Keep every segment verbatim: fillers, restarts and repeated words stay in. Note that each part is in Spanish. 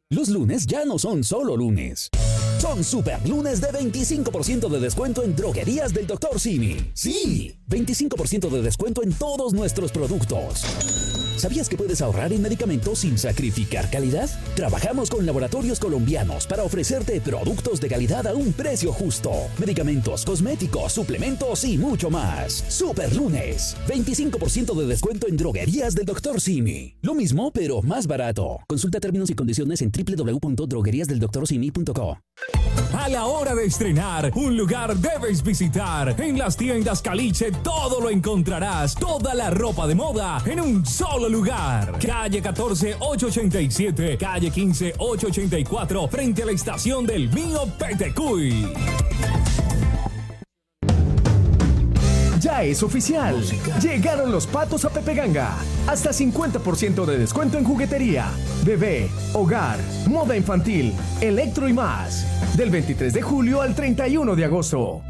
Los lunes ya no son solo lunes. Son super lunes de veinticinco por ciento de descuento en droguerías del doctor Simi. Sí, veinticinco por ciento de descuento en todos nuestros productos. ¿Sabías que puedes ahorrar en medicamentos sin sacrificar calidad? Trabajamos con laboratorios colombianos para ofrecerte productos de calidad a un precio justo. Medicamentos, cosméticos, suplementos y mucho más. Super lunes, veinticinco por ciento de descuento en droguerías del doctor Simi. Lo mismo, pero más barato. Consulta términos y condiciones en doble u doble u doble u punto droguerías del doctor simi punto co. A la hora de estrenar, un lugar debes visitar. En las tiendas Caliche todo lo encontrarás. Toda la ropa de moda en un solo lugar. Calle catorce ocho ochenta y siete, calle quince ocho ochenta y cuatro, frente a la estación del Mío Petecuy. Ya es oficial. Llegaron los patos a Pepe Ganga. Hasta cincuenta por ciento de descuento en juguetería, bebé, hogar, moda infantil, electro y más. Del veintitrés de julio al treinta y uno de agosto.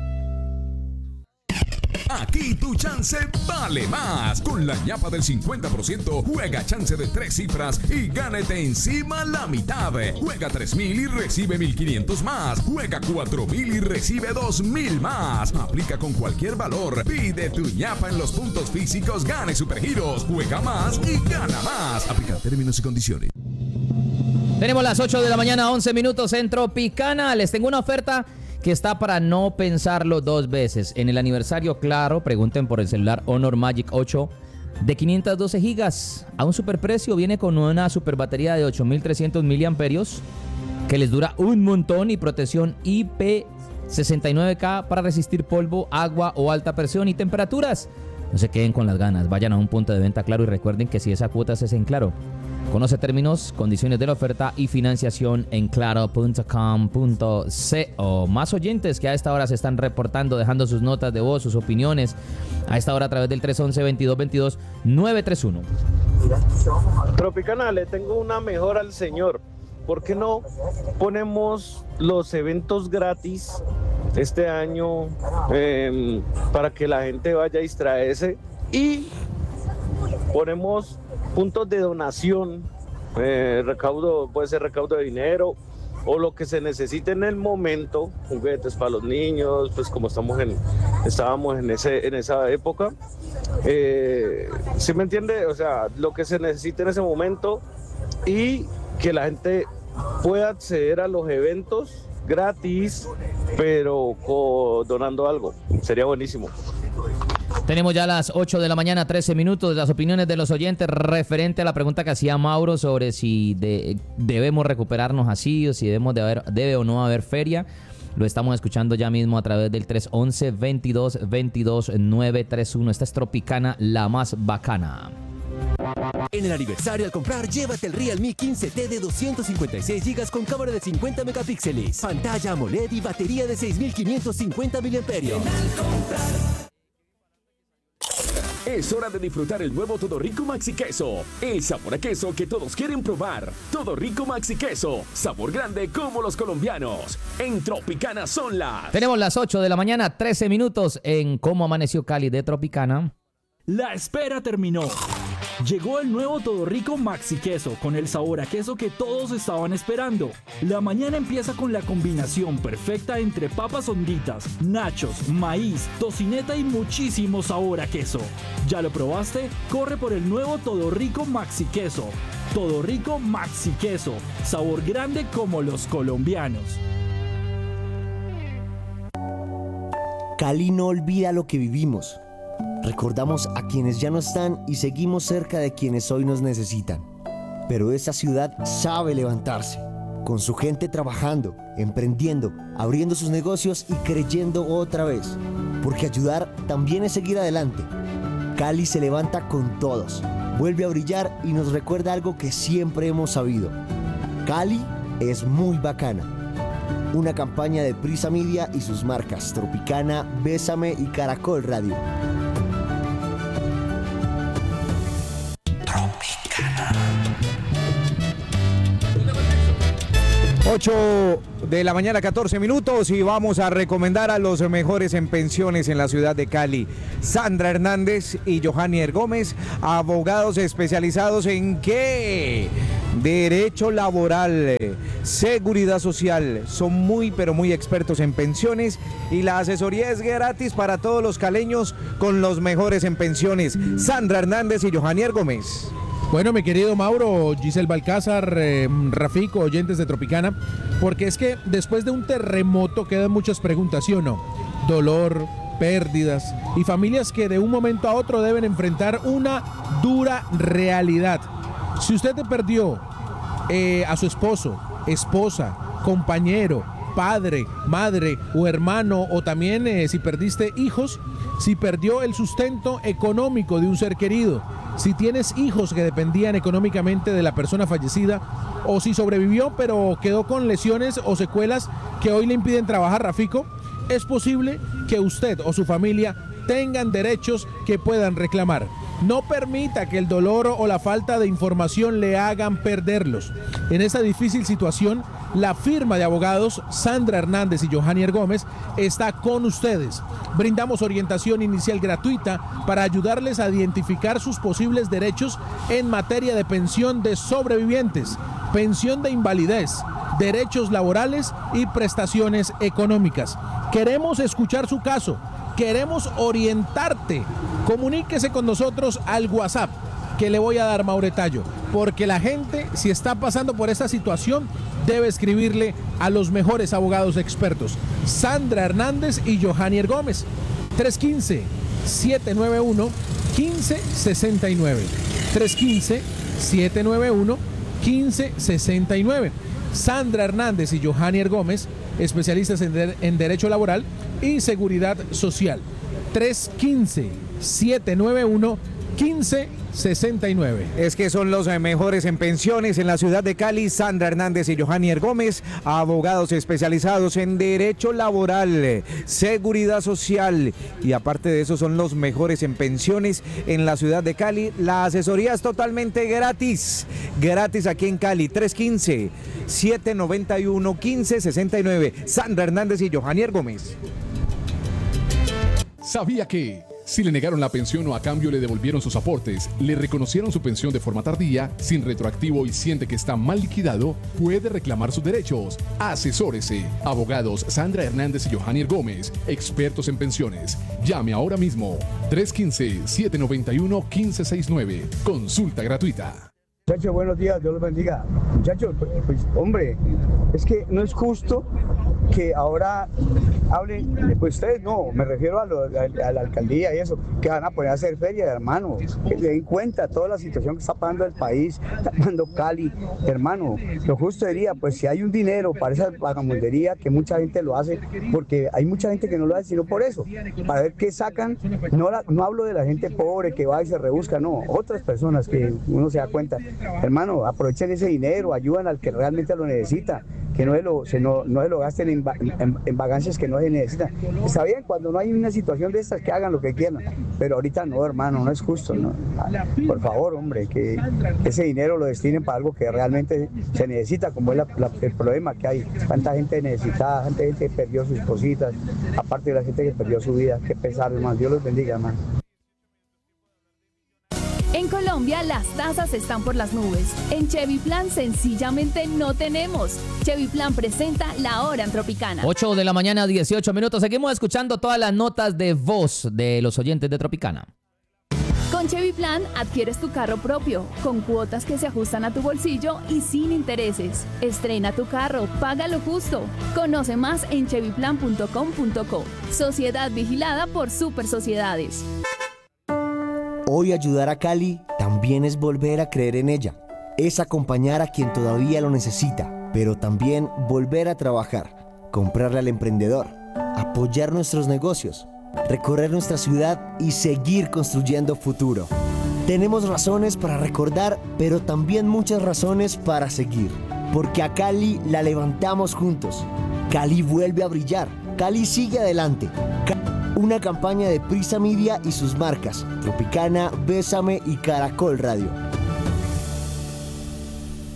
Aquí tu chance vale más. Con la ñapa del cincuenta por ciento, juega chance de tres cifras y gánate encima la mitad. Juega tres mil y recibe mil quinientos más. Juega cuatro mil y recibe dos mil más. Aplica con cualquier valor. Pide tu ñapa en los puntos físicos, gane supergiros. Juega más y gana más. Aplica términos y condiciones. Tenemos las ocho de la mañana, once minutos en Tropicana. Les tengo una oferta que está para no pensarlo dos veces. En el aniversario, claro, pregunten por el celular Honor Magic ocho de quinientos doce gigas a un superprecio. Viene con una super batería de ocho mil trescientos miliamperios que les dura un montón y protección I P sesenta y nueve K para resistir polvo, agua o alta presión y temperaturas. No se queden con las ganas, vayan a un punto de venta Claro y recuerden que si esa cuota es en Claro. Conoce términos, condiciones de la oferta y financiación en claro punto com punto co. Más oyentes que a esta hora se están reportando, dejando sus notas de voz, sus opiniones. A esta hora a través del tres once, veintidós veintidós, nueve tres uno. Tropicana, le tengo una mejor al señor. ¿Por qué no ponemos los eventos gratis este año eh, para que la gente vaya a distraerse? Y ponemos puntos de donación, eh, recaudo, puede ser recaudo de dinero o lo que se necesite en el momento, juguetes para los niños, pues como estamos en, estábamos en, ese, en esa época, eh, ¿sí me entiende? O sea, lo que se necesite en ese momento y que la gente pueda acceder a los eventos gratis, pero co- donando algo, sería buenísimo. Tenemos ya las ocho de la mañana, trece minutos, las opiniones de los oyentes referente a la pregunta que hacía Mauro sobre si de, debemos recuperarnos así o si debemos de haber, debe o no haber feria. Lo estamos escuchando ya mismo a través del tres once, veintidós veintidós, nueve tres uno. Esta es Tropicana, la más bacana. En el aniversario al comprar, llévate el Realme quince T de doscientos cincuenta y seis gigas con cámara de cincuenta megapíxeles, pantalla AMOLED y batería de seis mil quinientos cincuenta miliamperios. Es hora de disfrutar el nuevo Todo Rico Maxi Queso. El sabor a queso que todos quieren probar. Todo Rico Maxi Queso. Sabor grande como los colombianos. En Tropicana son las... Tenemos las ocho de la mañana, trece minutos en Cómo Amaneció Cali de Tropicana. La espera terminó. Llegó el nuevo Todo Rico Maxi Queso con el sabor a queso que todos estaban esperando. La mañana empieza con la combinación perfecta entre papas honditas, nachos, maíz, tocineta y muchísimo sabor a queso. ¿Ya lo probaste? Corre por el nuevo Todo Rico Maxi Queso. Todo Rico Maxi Queso, sabor grande como los colombianos. Cali no olvida lo que vivimos. Recordamos a quienes ya no están y seguimos cerca de quienes hoy nos necesitan. Pero esa ciudad sabe levantarse, con su gente trabajando, emprendiendo, abriendo sus negocios y creyendo otra vez. Porque ayudar también es seguir adelante. Cali se levanta con todos, vuelve a brillar y nos recuerda algo que siempre hemos sabido. Cali es muy bacana. Una campaña de Prisa Media y sus marcas Tropicana, Bésame y Caracol Radio. ocho de la mañana, catorce minutos, y vamos a recomendar a los mejores en pensiones en la ciudad de Cali. Sandra Hernández y Johannier Gómez, abogados especializados en ¿qué? derecho laboral, seguridad social. Son muy pero muy expertos en pensiones y la asesoría es gratis para todos los caleños con los mejores en pensiones. Sandra Hernández y Johanier Gómez. Bueno, mi querido Mauro, Giselle Balcázar, eh, Rafico, oyentes de Tropicana, porque es que después de un terremoto quedan muchas preguntas, ¿sí o no? Dolor, pérdidas y familias que de un momento a otro deben enfrentar una dura realidad. Si usted te perdió eh, a su esposo, esposa, compañero, padre, madre o hermano, o también eh, si perdiste hijos, si perdió el sustento económico de un ser querido, si tienes hijos que dependían económicamente de la persona fallecida, o si sobrevivió pero quedó con lesiones o secuelas que hoy le impiden trabajar, Rafico, es posible que usted o su familia tengan derechos que puedan reclamar. No permita que el dolor o la falta de información le hagan perderlos. En esta difícil situación, la firma de abogados Sandra Hernández y Johanier Gómez está con ustedes. Brindamos orientación inicial gratuita para ayudarles a identificar sus posibles derechos en materia de pensión de sobrevivientes, pensión de invalidez, derechos laborales y prestaciones económicas. Queremos escuchar su caso. Queremos orientarte. Comuníquese con nosotros al WhatsApp que le voy a dar, Mauretallo, porque la gente, si está pasando por esta situación, debe escribirle a los mejores abogados expertos, Sandra Hernández y Johanier Gómez. tres uno cinco, siete nueve uno, uno cinco seis nueve. tres uno cinco, siete nueve uno, uno cinco seis nueve. Sandra Hernández y Johanier Gómez, especialistas en, de- en Derecho Laboral y Seguridad Social. tres uno cinco, siete nueve uno, uno cinco seis nueve. Es que son los mejores en pensiones en la ciudad de Cali. Sandra Hernández y Johanier Gómez, abogados especializados en Derecho Laboral, Seguridad Social, y aparte de eso son los mejores en pensiones en la ciudad de Cali. La asesoría es totalmente gratis, gratis aquí en Cali. tres uno cinco, siete nueve uno, uno cinco seis nueve. Sandra Hernández y Johanier Gómez. ¿Sabía que si le negaron la pensión o a cambio le devolvieron sus aportes, le reconocieron su pensión de forma tardía, sin retroactivo y siente que está mal liquidado, puede reclamar sus derechos? Asesórese. Abogados Sandra Hernández y Johanier Gómez, expertos en pensiones. Llame ahora mismo. tres uno cinco, siete nueve uno, uno cinco seis nueve. Consulta gratuita. Muchachos, buenos días, Dios los bendiga. Muchachos, pues, pues, hombre, es que no es justo que ahora hablen, pues ustedes no, me refiero a, lo, a, a la alcaldía y eso, que van a poner a hacer feria, hermano, que se den cuenta toda la situación que está pasando el país, está pasando Cali, hermano. Lo justo sería, pues si hay un dinero para esa vagamundería, que mucha gente lo hace, porque hay mucha gente que no lo hace sino por eso, para ver qué sacan. No, la, no hablo de la gente pobre que va y se rebusca, no, otras personas que uno se da cuenta. Hermano, aprovechen ese dinero, ayudan al que realmente lo necesita, que no se lo, se no, no se lo gasten en, en, en vagancias que no se necesitan. Está bien, cuando no hay una situación de estas, que hagan lo que quieran, pero ahorita no, hermano, no es justo, ¿no? Por favor, hombre, que ese dinero lo destinen para algo que realmente se necesita, como es la, la, el problema que hay. Tanta gente necesitada, tanta gente que perdió sus cositas, aparte de la gente que perdió su vida. Qué pesar, hermano. Dios los bendiga, hermano. En Colombia las tasas están por las nubes. En Chevy Plan sencillamente no tenemos. Chevy Plan presenta La Hora en Tropicana. ocho de la mañana, dieciocho minutos. Seguimos escuchando todas las notas de voz de los oyentes de Tropicana. Con Chevy Plan adquieres tu carro propio, con cuotas que se ajustan a tu bolsillo y sin intereses. Estrena tu carro, paga lo justo. Conoce más en chevy plan punto com punto co. Sociedad vigilada por Super Sociedades. Hoy ayudar a Cali también es volver a creer en ella. Es acompañar a quien todavía lo necesita, pero también volver a trabajar, comprarle al emprendedor, apoyar nuestros negocios, recorrer nuestra ciudad y seguir construyendo futuro. Tenemos razones para recordar, pero también muchas razones para seguir. Porque a Cali la levantamos juntos. Cali vuelve a brillar. Cali sigue adelante. Una campaña de Prisa Media y sus marcas, Tropicana, Bésame y Caracol Radio.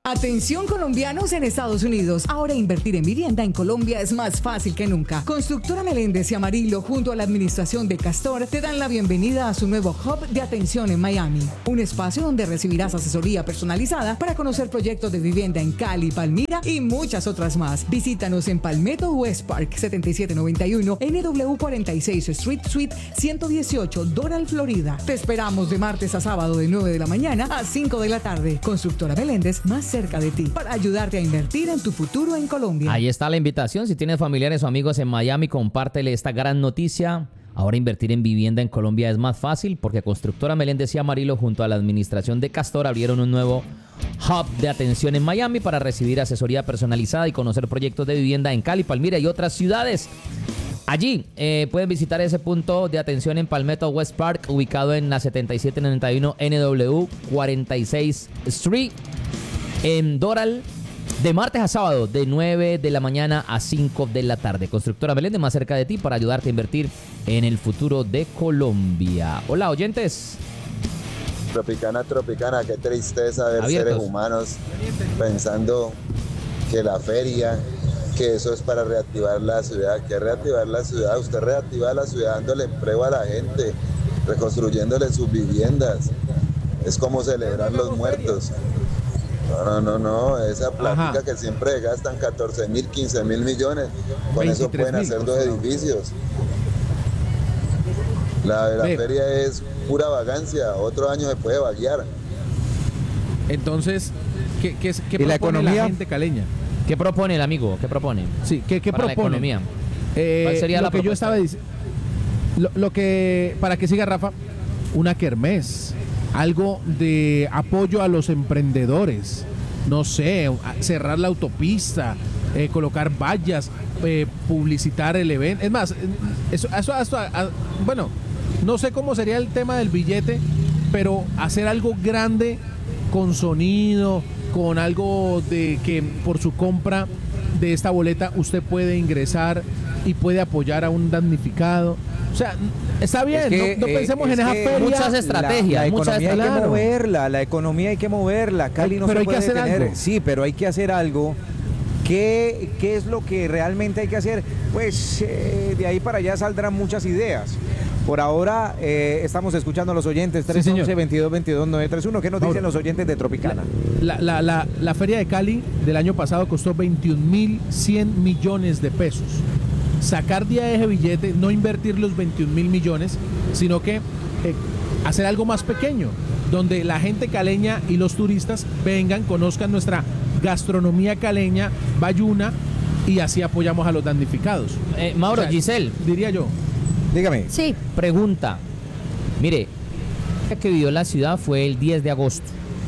Atención colombianos en Estados Unidos. Ahora invertir en vivienda en Colombia es más fácil que nunca. Constructora Meléndez y Amarillo junto a la administración de Castor te dan la bienvenida a su nuevo hub de atención en Miami. Un espacio donde recibirás asesoría personalizada para conocer proyectos de vivienda en Cali, Palmira y muchas otras más. Visítanos en Palmetto West Park setenta y siete noventa y uno N W cuarenta y seis Street Suite ciento dieciocho, Doral, Florida. Te esperamos de martes a sábado de nueve de la mañana a cinco de la tarde. Constructora Meléndez, más cerca de ti, para ayudarte a invertir en tu futuro en Colombia. Ahí está la invitación. Si tienes familiares o amigos en Miami, compártele esta gran noticia. Ahora invertir en vivienda en Colombia es más fácil porque Constructora Meléndez y Amarillo junto a la administración de Castor abrieron un nuevo hub de atención en Miami para recibir asesoría personalizada y conocer proyectos de vivienda en Cali, Palmira y otras ciudades. Allí eh, pueden visitar ese punto de atención en Palmetto West Park, ubicado en la setenta y siete noventa y uno N W cuarenta y seis Street. En Doral, de martes a sábado, de nueve de la mañana a cinco de la tarde. Constructora Meléndez, más cerca de ti para ayudarte a invertir en el futuro de Colombia. Hola, oyentes. Tropicana, Tropicana, qué tristeza ver Abiertos. seres humanos pensando que la feria, que eso es para reactivar la ciudad. ¿Qué reactivar la ciudad? Usted reactiva la ciudad dándole empleo a la gente, reconstruyéndole sus viviendas. Es como celebrar los muertos. No, no, no, no, esa plática que siempre gastan catorce mil, quince mil millones, con eso pueden hacer dos edificios. La de la Sí. feria es pura vagancia, otro año se puede vaguear. Entonces, ¿qué, qué, qué ¿Y la propone economía? la gente caleña? ¿Qué propone el amigo? ¿Qué propone? Sí, ¿qué, qué Para la propone? economía. Eh, ¿Cuál sería lo la que yo propuesta? estaba diciendo, lo, lo que, para que siga Rafa, una kermés, algo de apoyo a los emprendedores, no sé, cerrar la autopista, eh, colocar vallas, eh, publicitar el evento. Es más, eso, eso, eso, a- bueno, no sé cómo sería el tema del billete, pero hacer algo grande con sonido, con algo de que por su compra de esta boleta usted puede ingresar y puede apoyar a un damnificado. O sea, está bien, Es que, no, no eh, pensemos es en esa que feria. muchas estrategias, La, la muchas economía hay que claro. moverla, la economía hay que moverla. Cali no Pero se hay que puede hacer detener. algo. Sí, pero hay que hacer algo. ¿Qué, qué es lo que realmente hay que hacer? Pues eh, de ahí para allá saldrán muchas ideas. Por ahora eh, estamos escuchando a los oyentes tres once, veintidós veintidós, nueve treinta y uno. ¿Qué nos dicen Mauro. los oyentes de Tropicana? La, la, la, la feria de Cali del año pasado costó veintiún mil cien millones de pesos. Sacar de ese billete, no invertir los veintiún mil millones, sino que eh, hacer algo más pequeño, donde la gente caleña y los turistas vengan, conozcan nuestra gastronomía caleña, bayuna, y así apoyamos a los damnificados. Eh, Mauro, O sea, Giselle. Diría yo. Dígame. Sí. Pregunta. Mire, el que vivió en la ciudad fue el diez de agosto.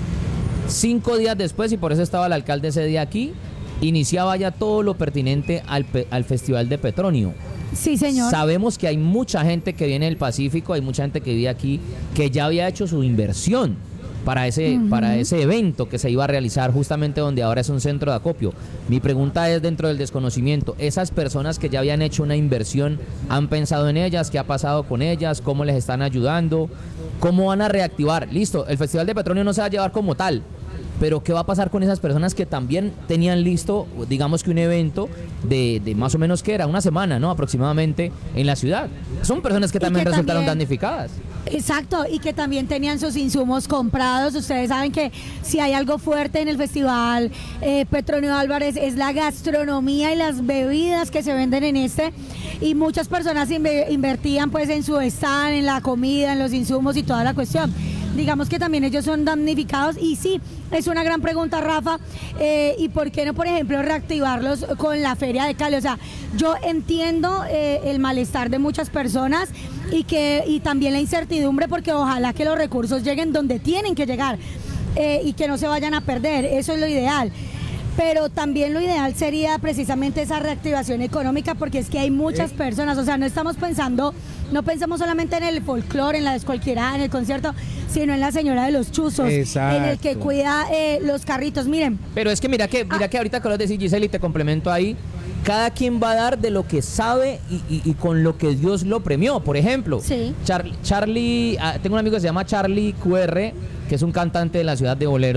Cinco días después, y por eso estaba el alcalde ese día aquí, iniciaba ya todo lo pertinente al, pe- al Festival de Petronio. Sí, señor. Sabemos que hay mucha gente que viene del Pacífico, hay mucha gente que vive aquí, que ya había hecho su inversión para ese, Ujú. para ese evento que se iba a realizar justamente donde ahora es un centro de acopio. Mi pregunta es, dentro del desconocimiento, esas personas que ya habían hecho una inversión, ¿han pensado en ellas? ¿Qué ha pasado con ellas? ¿Cómo les están ayudando? ¿Cómo van a reactivar? Listo, el Festival de Petronio no se va a llevar como tal, pero ¿qué va a pasar con esas personas que también tenían listo, digamos que un evento de, de más o menos, que era una semana, ¿no? Aproximadamente en la ciudad. Son personas que Y también que resultaron también- damnificadas. Exacto, y que también tenían sus insumos comprados. Ustedes saben que si hay algo fuerte en el festival eh, Petronio Álvarez es la gastronomía y las bebidas que se venden en este, y muchas personas inve- invertían pues en su stand, en la comida, en los insumos y toda la cuestión. Digamos que también ellos son damnificados, y sí, es una gran pregunta, Rafa, eh, y por qué no, por ejemplo, reactivarlos con la Feria de Cali. O sea, yo entiendo eh, el malestar de muchas personas y que y también la incertidumbre, porque ojalá que los recursos lleguen donde tienen que llegar, eh, y que no se vayan a perder, eso es lo ideal. Pero también lo ideal sería precisamente esa reactivación económica, porque es que hay muchas personas, o sea, no estamos pensando, no pensamos solamente en el folclore, en la descualquierada, en el concierto, sino en la señora de los chuzos, en el que Exacto. cuida eh, los carritos. Miren, Pero es que mira que, mira que ahorita acabas de decir, Giselle, y te complemento ahí, cada quien va a dar de lo que sabe y, y- y con lo que Dios lo premió. Por ejemplo, Char- Charlie, ah, tengo un amigo que se llama Charlie Q R, que es un cantante de la ciudad de Boleros,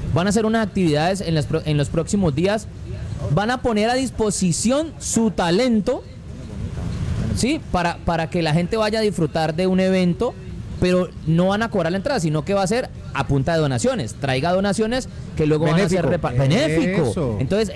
van a hacer unas actividades en, las, pro- en los próximos días, van a poner a disposición su talento, ¿sí? Para, para que la gente vaya a disfrutar de un evento, pero no van a cobrar la entrada, sino que va a ser a punta de donaciones. Traiga donaciones que luego Benéfico. van a ser repa- benéfico. Eso. Entonces,